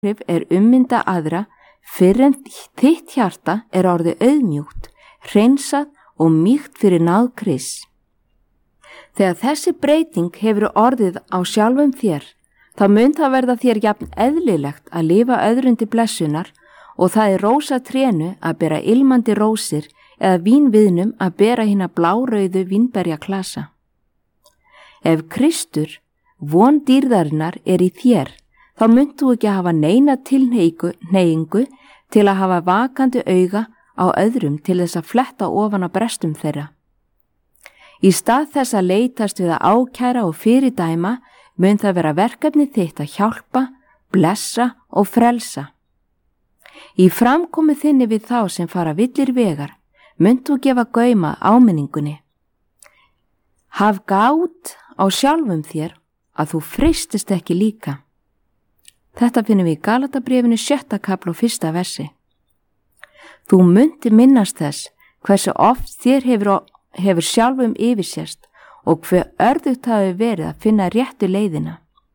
er ummynda aðra fyrr en þitt hjarta er orðið auðmjúkt, hreinsað og mýkt fyrir náð Krists. Þegar þessi breyting hefur orðið á sjálfum þér, þá mun það verða þér jafn eðlilegt að lifa öðrum til blessunar og það er rósatrénu að bera ilmandi rósir eða vínviðnum að bera hina blárauðu vínberjaklasa. Ef Kristur, von dýrðarinnar, er í þér, þá munt þú ekki hafa neina tilhneigingu til að hafa vakandi auga á öðrum til þess að fletta ofan á brestum þeirra. Í stað þess að leitast við að ákæra og fyrirdæma mun það vera verkefni þitt að hjálpa, blessa og frelsa. Í framkomu þinni við þá sem fara villir vegar munt þú gefa gauma áminningunni. Haf gát á sjálfum þér að þú freistist ekki líka. Þetta finnum við í Galatabréfinu 7. kafla og 1. versi. Þú munt minnast þess hversu oft þér hefur sjálfum yfirsést og hve örðugt hafi verið að finna réttu leiðina.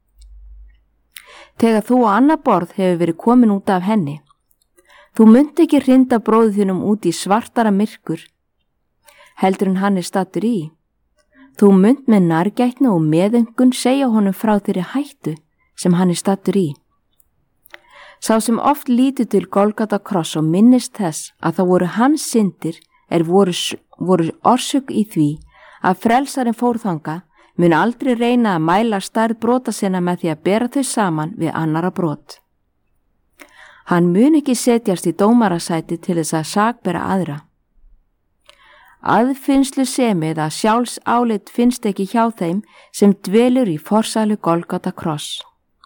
Þegar þú á annað borð hefur verið komin út af henni, þú munt ekki hrinda bróður þínum út í svartara myrkur, heldur en hann er stattur í. Þú munt með nærgætni og meðöngun segja honum frá þeirri hættu sem hann er stattur í. Sá sem oft lítur til Golgata kross og minnist þess að það voru hans syndir voru orsök í því að frelsarinn fór þangað, mun aldrei reyna að mæla stærð brota sinna með því að bera þau saman við annara brot. Hann mun ekki setjast í dómarasæti til þess að sakbera aðra. Aðfinnslu semi eða sjálfsálit finnst ekki hjá þeim sem dvelur í forsælu Golgata kross.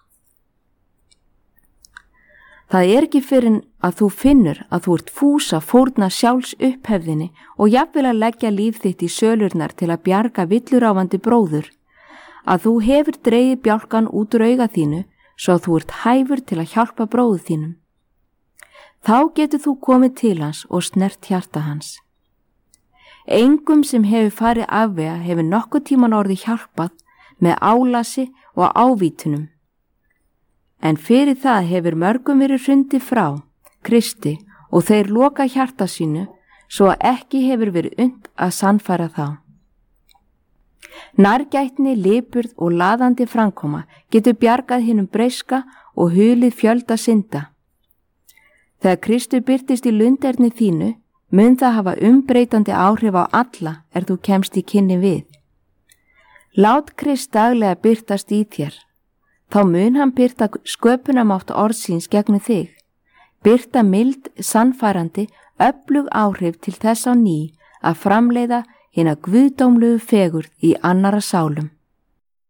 Það er ekki fyrr að þú finnur að þú ert fús að fórna sjálfs upphefðinni og jafnvel að leggja líf þitt í sölurnar til að bjarga villuráfandi bróður, að þú hefur dregið bjálkan út úr auga þínu svo að þú ert hæfur til að hjálpa bróður þínum. Þá getur þú komið til hans og snert hjarta hans. Engum sem hefur farið afvega hefur nokkuð tíman orðið hjálpað með álasi og ávítunum. En fyrir það hefur mörgum verið hrundið frá Kristi og þeir loka hjarta sínu svo að ekki hefur verið unnt að sannfæra þá. Nærgætni, lipurð og laðandi framkoma getur bjargað hinum breyska og hulið fjölda synda. Þegar Kristur birtist í lunderni þínu, mun það hafa umbreytandi áhrif á alla þú kemst í kynni við. Lát Krist daglega birtast í þér. Þá mun hann birta sköpunamátt orðsins gegnum þig, birta mild, sannfærandi, öflug áhrif til þess á ný að framleiða hina guðdómlegu fegurð í annara sálum.